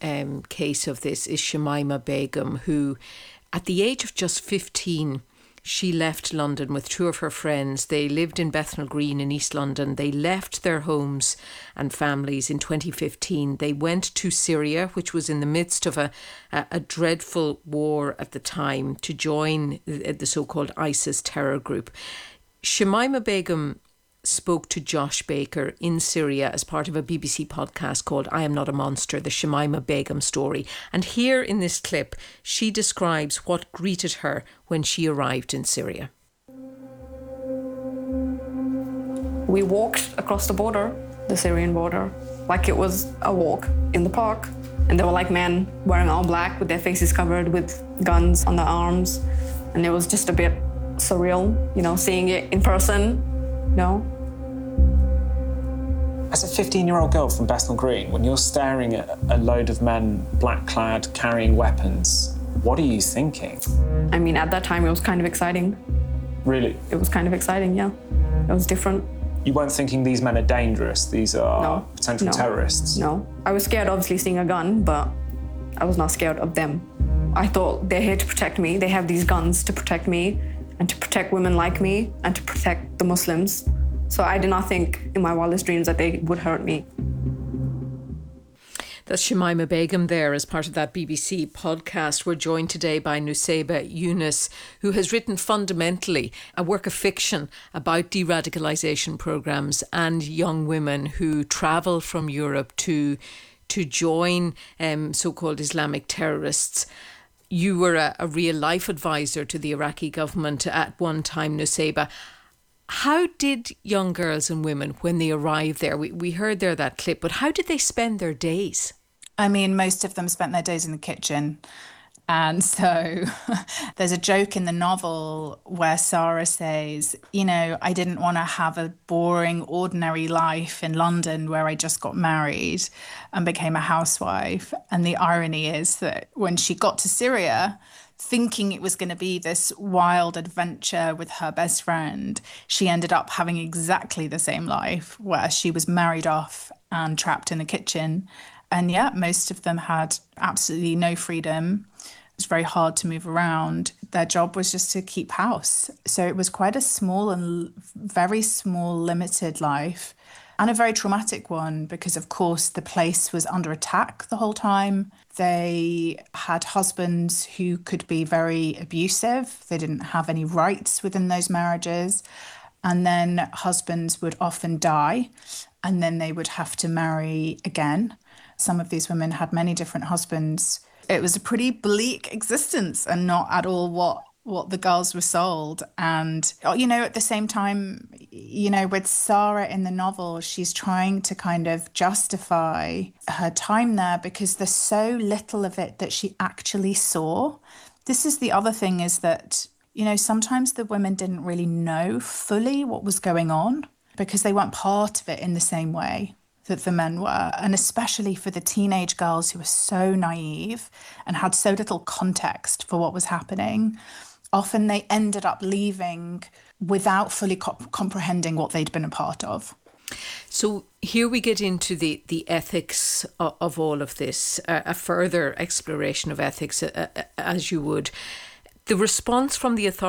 case of this is Shamima Begum, who at the age of just 15, she left London with two of her friends. They lived in Bethnal Green in East London. They left their homes and families in 2015. They went to Syria, which was in the midst of a dreadful war at the time, to join the so-called ISIS terror group. Shamima Begum spoke to Josh Baker in Syria as part of a BBC podcast called I Am Not a Monster, the Shamima Begum story. And here in this clip, she describes what greeted her when she arrived in Syria. We walked across the border, the Syrian border, like it was a walk in the park. And there were like men wearing all black with their faces covered with guns on their arms. And it was just a bit surreal, seeing it in person. No. As a 15-year-old girl from Bethnal Green, when you're staring at a load of men, black-clad, carrying weapons, what are you thinking? I mean, at that time, it was kind of exciting. Really? It was kind of exciting, yeah. It was different. You weren't thinking these men are dangerous, these are potential terrorists? No. I was scared, obviously, seeing a gun, but I was not scared of them. I thought they're here to protect me. They have these guns to protect me, and to protect women like me, and to protect the Muslims. So I did not think in my wildest dreams that they would hurt me. That's Shamima Begum there as part of that BBC podcast. We're joined today by Nusayba Yunus, who has written Fundamentally, a work of fiction about de-radicalisation programmes and young women who travel from Europe to join so-called Islamic terrorists. You were a real-life advisor to the Iraqi government at one time, Nusayba. How did young girls and women, when they arrived there, we heard there that clip, but how did they spend their days? I mean, most of them spent their days in the kitchen. And so there's a joke in the novel where Sarah says, I didn't want to have a boring, ordinary life in London where I just got married and became a housewife. And the irony is that when she got to Syria, thinking it was going to be this wild adventure with her best friend, she ended up having exactly the same life where she was married off and trapped in the kitchen. And yeah, most of them had absolutely no freedom. It was very hard to move around. Their job was just to keep house. So it was quite a small and very small, limited life, and a very traumatic one because, of course, the place was under attack the whole time. They had husbands who could be very abusive. They didn't have any rights within those marriages. And then husbands would often die, and then they would have to marry again. Some of these women had many different husbands. It was a pretty bleak existence and not at all what the girls were sold. And, at the same time, with Sarah in the novel, she's trying to kind of justify her time there because there's so little of it that she actually saw. This is the other thing is that, sometimes the women didn't really know fully what was going on because they weren't part of it in the same way that the men were, and especially for the teenage girls who were so naive and had so little context for what was happening. Often they ended up leaving without fully comprehending what they'd been a part of. So here we get into the ethics of all of this, a further exploration of ethics, as you would. The response from the authorities